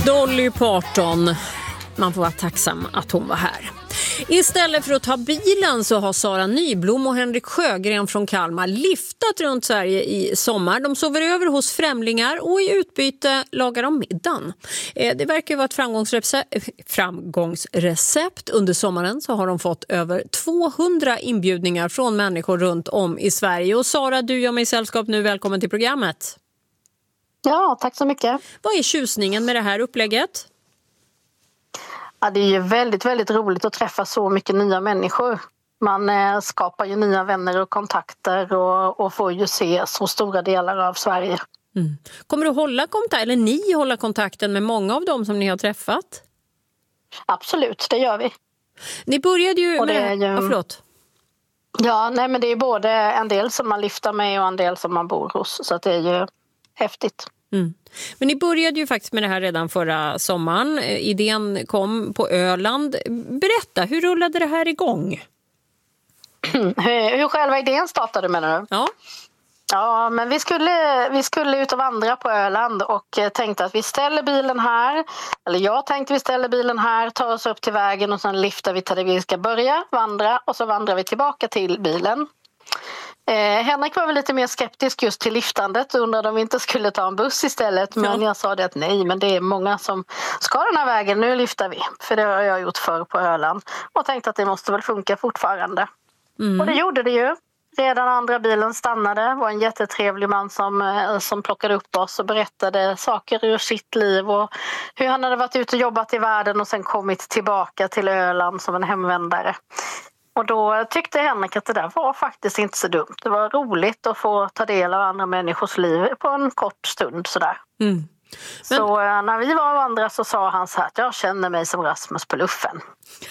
Dolly Parton. Man får vara tacksam att hon var här. Istället för att ta bilen så har Sara Nyblom och Henrik Sjögren från Kalmar liftat runt Sverige i sommar. De sover över hos främlingar och i utbyte lagar de middagen. Det verkar vara ett framgångsrecept. Under sommaren så har de fått över 200 inbjudningar från människor runt om i Sverige. Och Sara, du gör mig sällskap nu. Välkommen till programmet. Ja, tack så mycket. Vad är tjusningen med det här upplägget? Ja, det är ju väldigt, väldigt roligt att träffa så mycket nya människor. Man skapar ju nya vänner och kontakter och får ju se så stora delar av Sverige. Mm. Kommer du hålla kontakt, eller ni hålla kontakten med många av dem som ni har träffat? Absolut, det gör vi. Ni började ju och med... det är ju... förlåt. Ja, nej, men det är både en del som man lyfter med och en del som man bor hos. Så att det är ju häftigt. Mm. Men ni började ju faktiskt med det här redan förra sommaren. Idén kom på Öland. Berätta, hur rullade det här igång? Hur själva idén startade, menar du? Ja. Ja, men vi skulle ut och vandra på Öland och tänkte att vi ställer bilen här. Eller jag tänkte vi ställer bilen här, tar oss upp till vägen och sen lyfter vi till där vi ska börja vandra. Och så vandrar vi tillbaka till bilen. Henrik var väl lite mer skeptisk just till liftandet och undrade om vi inte skulle ta en buss istället. Men jag sa det att nej, men det är många som ska den här vägen, nu lyfter vi. För det har jag gjort förr på Öland. Och tänkte att det måste väl funka fortfarande. Och det gjorde det ju. Redan andra bilen stannade, var en jättetrevlig man som plockade upp oss och berättade saker ur sitt liv och hur han hade varit ute och jobbat i världen och sen kommit tillbaka till Öland som en hemvändare. Och då tyckte Henrik att det där var faktiskt inte så dumt. Det var roligt att få ta del av andra människors liv på en kort stund sådär. Men... Så när vi var och andra så sa han så här att jag känner mig som Rasmus på luffen.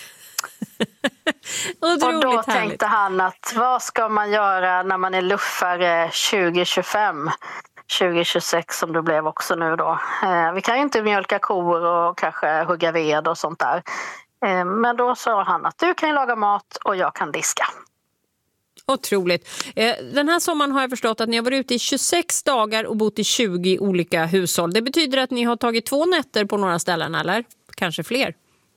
Och då tänkte han att vad ska man göra när man är luffare 2025, 2026 som det blev också nu då. Vi kan ju inte mjölka kor och kanske hugga ved och sånt där. Men då sa han att du kan laga mat och jag kan diska. Otroligt. Den här sommaren har jag förstått att ni har varit ute i 26 dagar och bott i 20 olika hushåll. Det betyder att ni har tagit 2 nätter på några ställen, eller? Kanske fler?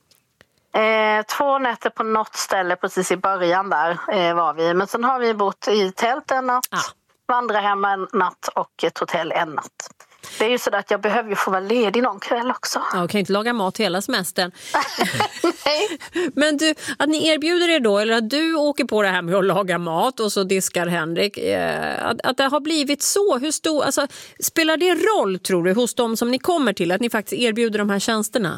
2 nätter på något ställe precis i början där var vi. Men sen har vi bott i tält en natt, vandrarhem en natt och ett hotell en natt. Det är ju så att jag behöver ju få vara ledig någon kväll också. Ja, jag kan inte laga mat hela semestern. Nej. Men du, att ni erbjuder er då, eller att du åker på det här med att laga mat och så diskar Henrik, att det har blivit så, hur stor, alltså, spelar det roll tror du hos dem som ni kommer till att ni faktiskt erbjuder de här tjänsterna?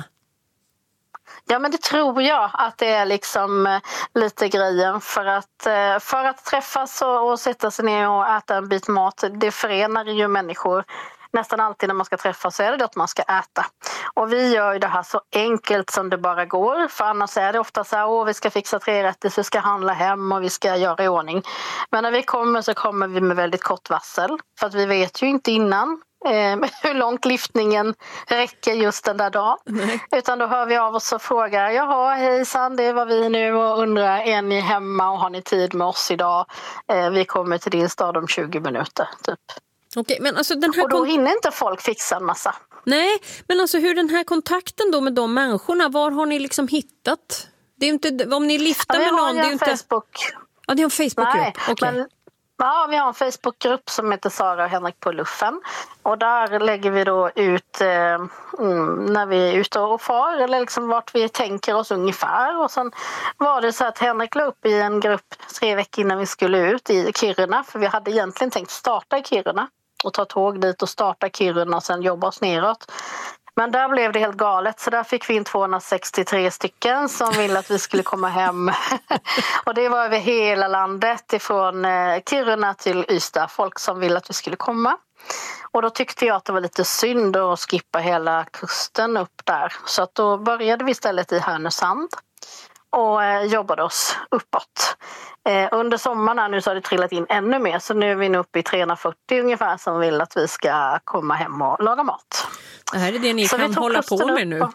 Ja, men det tror jag att det är liksom lite grejen för att träffas och sätta sig ner och äta en bit mat, det förenar ju människor. Nästan alltid när man ska träffas så är det att man ska äta. Och vi gör ju det här så enkelt som det bara går. För annars är det ofta så här, vi ska fixa 3 rätter, vi ska handla hem och vi ska göra i ordning. Men när vi kommer så kommer vi med väldigt kort varsel. För att vi vet ju inte innan hur långt lyftningen räcker just den där dagen. Utan då hör vi av oss och frågar, jaha hejsan, det var vi nu och undrar, är ni hemma och har ni tid med oss idag? Vi kommer till din stad om 20 minuter typ. Okej, men alltså den här och då hinner inte folk fixa en massa. Nej, men alltså hur den här kontakten då med de människorna, var har ni liksom hittat? Det är inte, om ni lyfter med någon, det är ju inte... Facebook. Ja, det är en Facebookgrupp. Okay. Men, ja, vi har en Facebookgrupp som heter Sara och Henrik på luffen. Och där lägger vi då ut när vi är ute och far, eller liksom vart vi tänker oss ungefär. Och sen var det så att Henrik la upp i en grupp 3 veckor innan vi skulle ut i Kiruna. För vi hade egentligen tänkt starta i Kiruna och ta tåg dit och starta Kiruna och sen jobba oss neråt. Men där blev det helt galet, så där fick vi in 263 stycken som ville att vi skulle komma hem. Och det var över hela landet, ifrån Kiruna till Ystad, folk som ville att vi skulle komma. Och då tyckte jag att det var lite synd att skippa hela kusten upp där. Så att då började vi istället i Härnösand och jobbade oss uppåt. Under sommaren nu så har det trillat in ännu mer, så nu är vi uppe i 340 ungefär som vill att vi ska komma hem och laga mat. Det här är det ni kan hålla på med nu.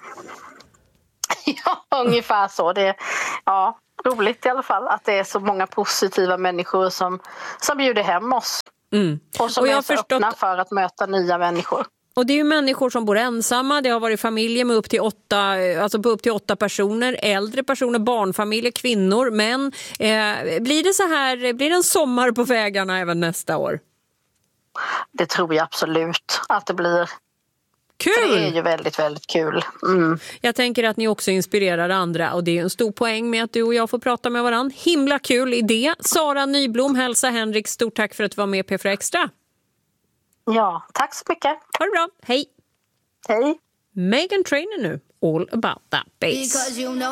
Ja, ungefär så. Det är roligt i alla fall att det är så många positiva människor som bjuder hem oss. Och som är så öppna för att möta nya människor. Och det är ju människor som bor ensamma. Det har varit familjer med upp till 8 personer, äldre personer, barnfamiljer, kvinnor, män. Blir det så här, blir det en sommar på vägarna även nästa år? Det tror jag absolut att det blir. Kul! För det är ju väldigt, väldigt kul. Mm. Jag tänker att ni också inspirerar andra och det är en stor poäng med att du och jag får prata med varandra. Himla kul idé. Sara Nyblom, hälsa Henrik. Stort tack för att du var med P4 Extra. Ja, tack så mycket. Ha det bra. Hej! Hej! Meghan Trainor nu. All about that bass.